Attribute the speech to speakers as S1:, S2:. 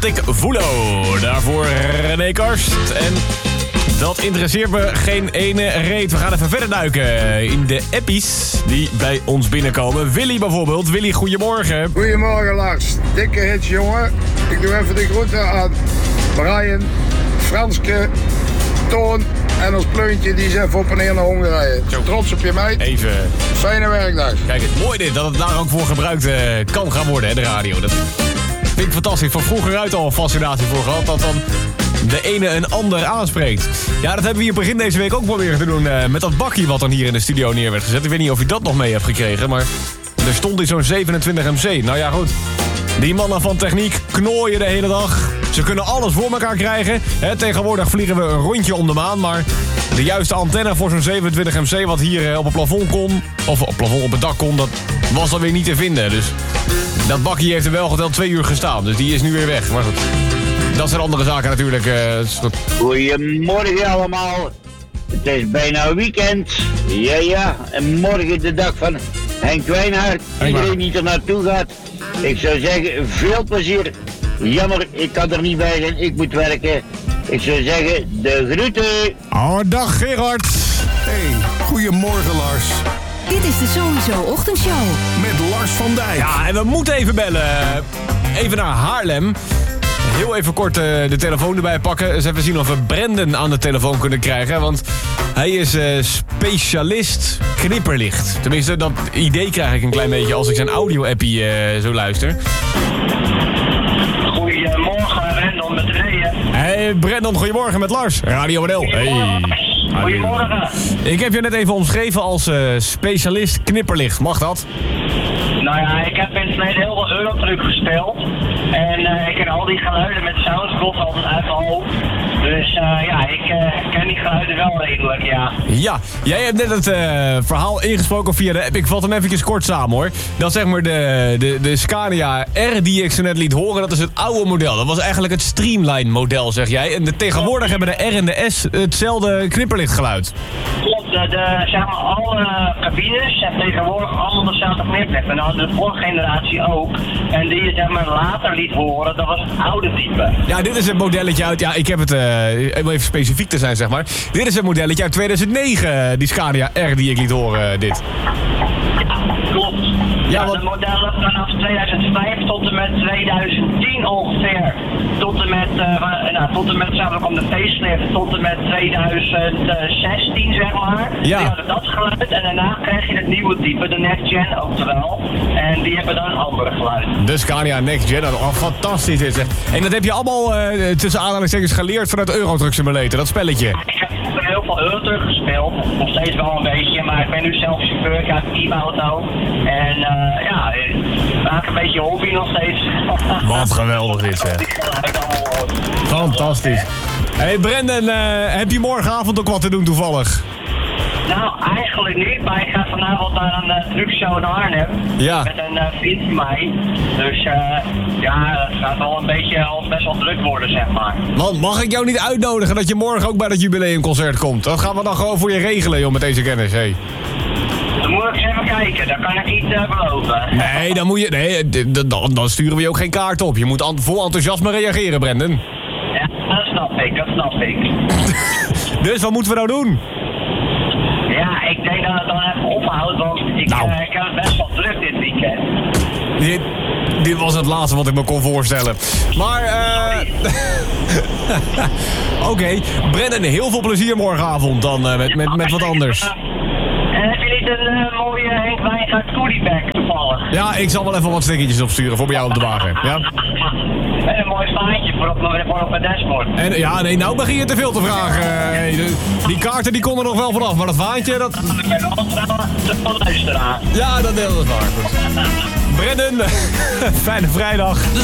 S1: Ik Voelo, daarvoor René Karst. En dat interesseert me geen ene reet. We gaan even verder duiken in de appies die bij ons binnenkomen. Willy bijvoorbeeld. Willy, goedemorgen.
S2: Goedemorgen Lars. Dikke hits jongen. Ik doe even de groeten aan Brian, Franske, Toon en ons pleuntje die is even op en neer naar Hongarije. Trots op je meid.
S1: Even.
S2: Fijne werkdag.
S1: Kijk, het mooi dit, dat het daar ook voor gebruikt kan gaan worden, hè, de radio. Dat vind ik fantastisch. Van vroeger uit al een fascinatie voor gehad. Dat dan de ene een ander aanspreekt. Ja, dat hebben we hier begin deze week ook proberen te doen met dat bakje wat dan hier in de studio neer werd gezet. Ik weet niet of je dat nog mee hebt gekregen, maar er stond in zo'n 27 MC. Nou ja, goed. Die mannen van techniek knooien de hele dag. Ze kunnen alles voor elkaar krijgen. Tegenwoordig vliegen we een rondje om de maan, maar de juiste antenne voor zo'n 27 MC wat hier op het plafond kon, of op het dak kon, dat was dan weer niet te vinden. Dus dat bakje heeft er wel geteld 2 uur gestaan, dus die is nu weer weg. Maar goed, dat zijn andere zaken natuurlijk.
S3: Goedemorgen allemaal. Het is bijna weekend. Ja, en morgen de dag van Henk Wijnhaard. Iedereen die er naartoe gaat. Ik zou zeggen, veel plezier. Jammer, ik kan er niet bij zijn. Ik moet werken. Ik zou zeggen, de groeten.
S1: Oh, dag Gerard.
S4: Hey, goedemorgen Lars.
S5: Dit is de Sowieso Ochtendshow.
S4: Met Lars van Dijk.
S1: Ja, en we moeten even bellen. Even naar Haarlem. Heel even kort de telefoon erbij pakken. Dus even zien of we Brendan aan de telefoon kunnen krijgen. Want hij is specialist knipperlicht. Tenminste, dat idee krijg ik een klein beetje als ik zijn audio-appie zo luister.
S6: Goedemorgen, Brendan met Reeën.
S1: Hey Brendan, goedemorgen met Lars. Radio NL. Hey.
S6: Goedemorgen.
S1: Ik heb je net even omschreven als specialist knipperlicht. Mag dat?
S6: Nou ja, ik heb in het verleden heel veel Eurotruck gespeeld. En ik ken al die geluiden met soundcloth altijd uit mijn hoofd. Dus ik ken die geluiden wel redelijk, ja.
S1: Ja, jij hebt net het verhaal ingesproken via de app. Ik vat hem eventjes kort samen hoor. Dat zeg maar de Scania R die ik zo net liet horen, dat is het oude model. Dat was eigenlijk het Streamline model, zeg jij. En tegenwoordig hebben de R en de S hetzelfde knipperlichtgeluid.
S6: Klopt, zeg maar alle cabines hebben tegenwoordig allemaal dezelfde knipperlicht. En dan de vorige generatie ook. En die je zeg maar later liet horen, dat was het oude type.
S1: Ja, dit is het modelletje uit, ja, ik heb het, om even specifiek te zijn zeg maar. Dit is het modelletje uit 2009, die Scania R die ik liet horen, dit.
S6: Klopt. Ja, de modellen vanaf 2005 tot en met 2010 ongeveer. Tot en met samen kwam de facelift tot en met 2016 zeg maar.
S1: Ja.
S6: Die hadden dat geluid en daarna krijg je het nieuwe type, de Next Gen oftewel. En die hebben dan een andere geluid.
S1: De Scania Next Gen, dat oh, fantastisch is het. En dat heb je allemaal tussen aanhalingstekens geleerd vanuit de Eurotruck Simulator, dat spelletje.
S6: Ik heb heel veel Eurotruck gespeeld, nog steeds wel een beetje, maar ik ben nu zelf chauffeur, ik heb een teamauto. En maak een beetje hobby nog steeds.
S1: Wat geweldig dit zeg. Fantastisch. Hey Brendan, heb je morgenavond ook wat te doen toevallig?
S6: Nou, eigenlijk niet, maar ik ga vanavond naar een truckshow in Arnhem.
S1: Ja.
S6: Met een vriend van mij. Dus het gaat wel een beetje al best wel druk worden, zeg maar.
S1: Man, mag ik jou niet uitnodigen dat je morgen ook bij dat jubileumconcert komt? Dat gaan we dan gewoon voor je regelen, joh, met deze kennis, hey.
S6: Dan moet ik eens even kijken, dat kan ik niet beloven.
S1: Nee, dan moet je. Nee, dan sturen we je ook geen kaart op. Je moet vol enthousiasme reageren, Brendan.
S6: Ja, dat snap ik.
S1: Dus wat moeten we nou doen?
S6: Ja, ik denk dat het dan even ophoudt, want ik heb het best wel druk dit weekend.
S1: Dit was het laatste wat ik me kon voorstellen. Maar, Oké, Brendan, heel veel plezier morgenavond dan met wat anders.
S6: En heb je niet een mooie Henk Wijngaard goodiebag toevallig?
S1: Ja, ik zal wel even wat stickertjes opsturen voor bij jou op de wagen. Ja?
S6: En een mooi vaantje voor op mijn dashboard.
S1: En, ja, nee, nou begin je te veel te vragen. Die kaarten die konden er nog wel vanaf, maar dat vaantje, dat...
S6: Ik ben wel luisteraar.
S1: Ja, dat is waar. Brendan, fijne vrijdag.